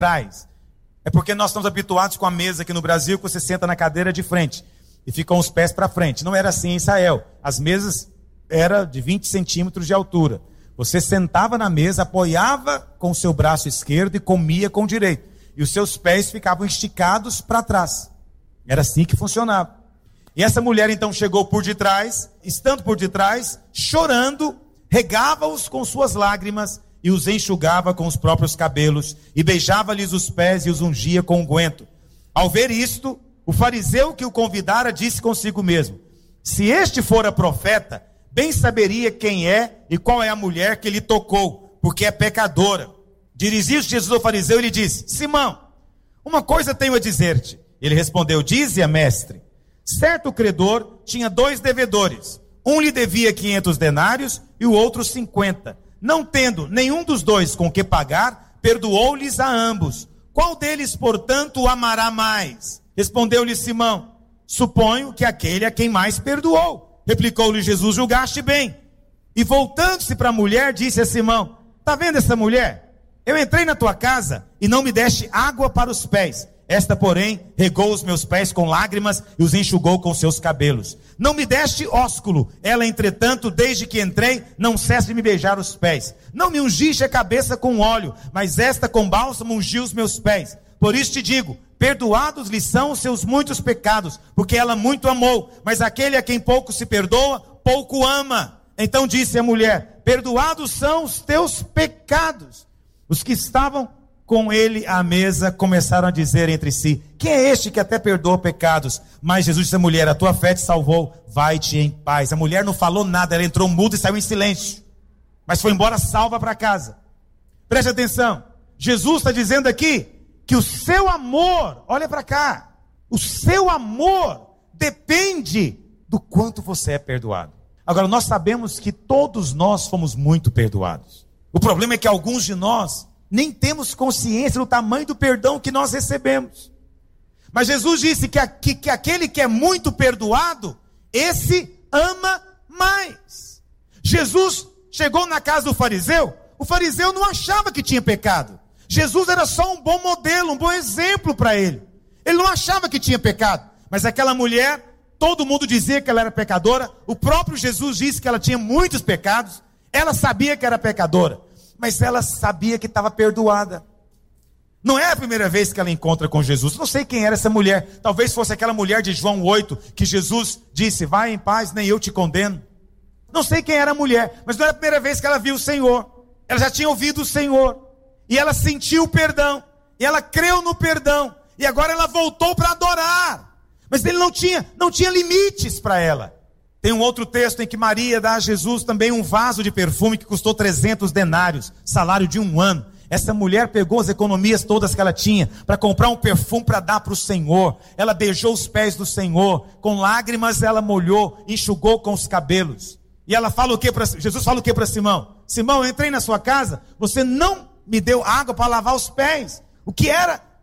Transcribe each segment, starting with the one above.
trás. É porque nós estamos habituados com a mesa aqui no Brasil, que você senta na cadeira de frente e ficam os pés para frente. Não era assim em Israel. As mesas eram de 20 centímetros de altura. Você sentava na mesa, apoiava com o seu braço esquerdo e comia com o direito. E os seus pés ficavam esticados para trás. Era assim que funcionava. E essa mulher então chegou por detrás, estando por detrás, chorando, regava-os com suas lágrimas e os enxugava com os próprios cabelos, e beijava-lhes os pés e os ungia com unguento. Ao ver isto, o fariseu que o convidara disse consigo mesmo: se este fora profeta, bem saberia quem é e qual é a mulher que lhe tocou, porque é pecadora. Dirigiu-se Jesus ao fariseu e lhe disse: Simão, uma coisa tenho a dizer-te. Ele respondeu: dize-a, mestre. Certo credor tinha 2 devedores. Um lhe devia 500 denários e o outro 50. Não tendo nenhum dos 2 com que pagar, perdoou-lhes a ambos. Qual deles, portanto, o amará mais? Respondeu-lhe Simão: suponho que aquele a quem mais perdoou. Replicou-lhe Jesus: julgaste bem. E voltando-se para a mulher, disse a Simão: está vendo essa mulher? Eu entrei na tua casa e não me deste água para os pés. Esta, porém, regou os meus pés com lágrimas e os enxugou com seus cabelos. Não me deste ósculo. Ela, entretanto, desde que entrei, não cessa de me beijar os pés. Não me ungiste a cabeça com óleo, mas esta com bálsamo ungiu os meus pés. Por isso te digo, perdoados lhe são os seus muitos pecados, porque ela muito amou. Mas aquele a quem pouco se perdoa, pouco ama. Então disse a mulher: perdoados são os teus pecados. Os que estavam com ele à mesa começaram a dizer entre si: quem é este que até perdoa pecados? Mas Jesus disse à mulher: a tua fé te salvou, vai-te em paz. A mulher não falou nada, ela entrou muda e saiu em silêncio, mas foi embora salva para casa. Preste atenção, Jesus está dizendo aqui que o seu amor, olha para cá, o seu amor depende do quanto você é perdoado. Agora, nós sabemos que todos nós fomos muito perdoados. O problema é que alguns de nós nem temos consciência do tamanho do perdão que nós recebemos. Mas Jesus disse que aquele que é muito perdoado, esse ama mais. Jesus chegou na casa do fariseu, o fariseu não achava que tinha pecado. Jesus era só um bom modelo, um bom exemplo para ele. Ele não achava que tinha pecado. Mas aquela mulher, todo mundo dizia que ela era pecadora. O próprio Jesus disse que ela tinha muitos pecados. Ela sabia que era pecadora, mas ela sabia que estava perdoada. Não é a primeira vez que ela encontra com Jesus. Não sei quem era essa mulher. Talvez fosse aquela mulher de João 8, que Jesus disse: vai em paz, nem eu te condeno. Não sei quem era a mulher, mas não era a primeira vez que ela viu o Senhor. Ela já tinha ouvido o Senhor, e ela sentiu o perdão, e ela creu no perdão, e agora ela voltou para adorar. Mas ele não tinha limites para ela. Tem um outro texto em que Maria dá a Jesus também um vaso de perfume que custou 300 denários, salário de um ano. Essa mulher pegou as economias todas que ela tinha para comprar um perfume para dar para o Senhor. Ela beijou os pés do Senhor, com lágrimas ela molhou, enxugou com os cabelos. E ela fala o que para Jesus? Fala o que para Simão? Simão, eu entrei na sua casa, você não me deu água para lavar os pés. O que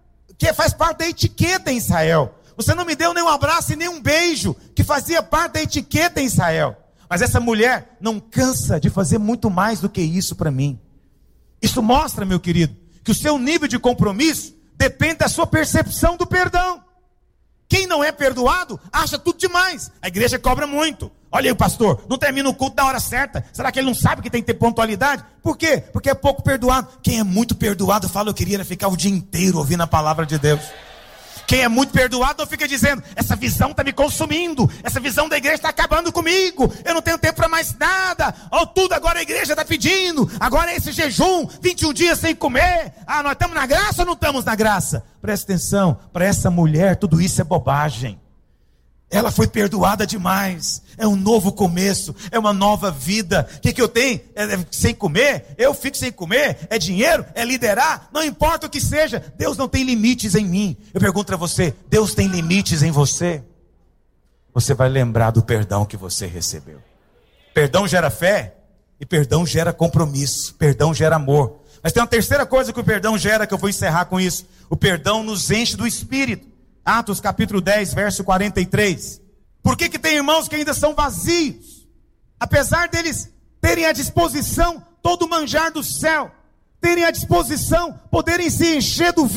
faz parte da etiqueta em Israel. Você não me deu nem um abraço e nem um beijo, que fazia parte da etiqueta em Israel. Mas essa mulher não cansa de fazer muito mais do que isso para mim. Isso mostra, meu querido, que o seu nível de compromisso depende da sua percepção do perdão. Quem não é perdoado, acha tudo demais. A igreja cobra muito. Olha aí o pastor, não termina o culto na hora certa. Será que ele não sabe que tem que ter pontualidade? Por quê? Porque é pouco perdoado. Quem é muito perdoado fala: eu queria ficar o dia inteiro ouvindo a palavra de Deus. Quem é muito perdoado não fica dizendo: essa visão está me consumindo, essa visão da igreja está acabando comigo, eu não tenho tempo para mais nada, tudo agora a igreja está pedindo, agora é esse jejum, 21 dias sem comer, nós estamos na graça ou não estamos na graça? Presta atenção, para essa mulher tudo isso é bobagem. Ela foi perdoada demais, é um novo começo, é uma nova vida. O que eu tenho? Sem comer? Eu fico sem comer? É dinheiro? É liderar? Não importa o que seja, Deus não tem limites em mim. Eu pergunto para você: Deus tem limites em você? Você vai lembrar do perdão que você recebeu. Perdão gera fé, e perdão gera compromisso, perdão gera amor. Mas tem uma terceira coisa que o perdão gera, que eu vou encerrar com isso. O perdão nos enche do Espírito. Atos capítulo 10, verso 43. Por que tem irmãos que ainda são vazios? Apesar deles terem à disposição todo o manjar do céu, terem à disposição, poderem se encher do